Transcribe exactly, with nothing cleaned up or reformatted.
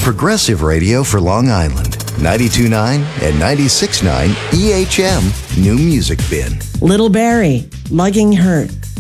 Progressive radio for Long Island. ninety-two point nine and ninety-six point nine E H M New Music Bin. Little Barrie, Lugging Hurt.